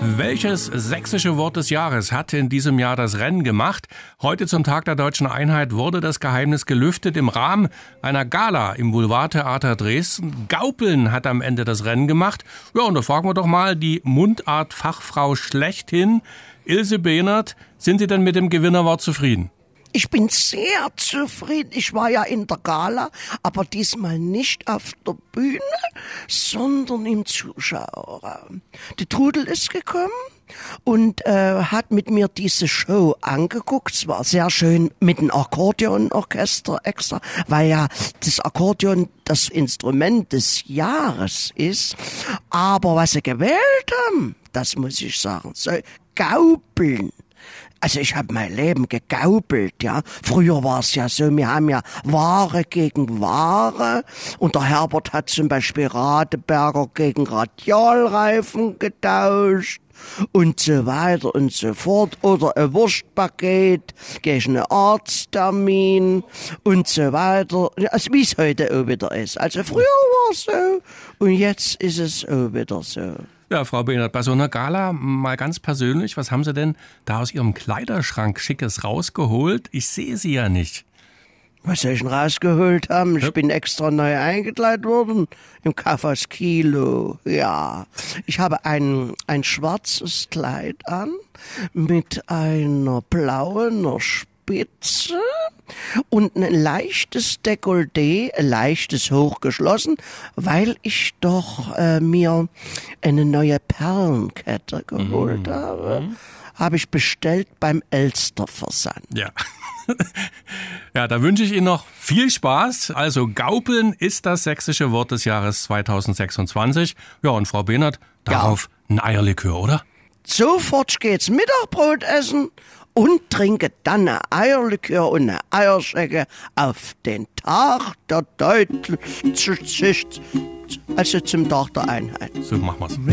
Welches sächsische Wort des Jahres hat in diesem Jahr das Rennen gemacht? Heute zum Tag der Deutschen Einheit wurde das Geheimnis gelüftet im Rahmen einer Gala im Boulevardtheater Dresden. Gaupeln hat am Ende das Rennen gemacht. Ja, und da fragen wir doch mal die Mundartfachfrau schlechthin, Ilse Behnert. Sind Sie denn mit dem Gewinnerwort zufrieden? Ich bin sehr zufrieden. Ich war ja in der Gala, aber diesmal nicht auf der Bühne, sondern im Zuschauerraum. Die Trudel ist gekommen und hat mit mir diese Show angeguckt. Es war sehr schön mit einem Akkordeonorchester extra, weil ja das Akkordeon das Instrument des Jahres ist. Aber was sie gewählt haben, das muss ich sagen, so Gaupeln. Also ich habe mein Leben gegaupelt, ja. Früher war es ja so, wir haben ja Ware gegen Ware und der Herbert hat zum Beispiel Radeberger gegen Radialreifen getauscht und so weiter und so fort. Oder ein Wurstpaket gegen einen Arzttermin und so weiter. Also wie es heute auch wieder ist. Also früher war es so und jetzt ist es auch wieder so. Ja, Frau Behnert, bei so einer Gala mal ganz persönlich, was haben Sie denn da aus Ihrem Kleiderschrank Schickes rausgeholt? Ich sehe Sie ja nicht. Was soll ich denn rausgeholt haben? Ich bin extra neu eingekleidet worden im Kaufhaus Kilo. Ja, ich habe ein schwarzes Kleid an mit einer blauen Spitze und ein leichtes Dekolleté, leichtes hochgeschlossen, weil ich doch mir eine neue Perlenkette geholt habe. Habe ich bestellt beim Elsterversand. Ja. Ja, da wünsche ich Ihnen noch viel Spaß. Also Gaupeln ist das sächsische Wort des Jahres 2026. Ja, und Frau Behnert, darauf ein Eierlikör, oder? Sofort geht's Mittagbrot essen und trinke dann ein Eierlikör und eine Eierschecke auf den Tag der Deutschen, also zum Tag der Einheit. So machen wir's.